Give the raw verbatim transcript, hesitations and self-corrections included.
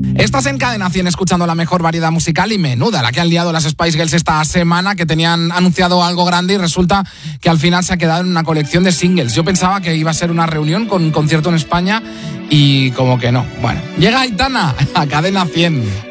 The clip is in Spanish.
Estás en Cadena cien escuchando la mejor variedad musical y menuda la que han liado las Spice Girls esta semana, que tenían anunciado algo grande y resulta que al final se ha quedado en una colección de singles. Yo pensaba que iba a ser una reunión con un concierto en España y como que no. Bueno, llega Aitana a Cadena cien.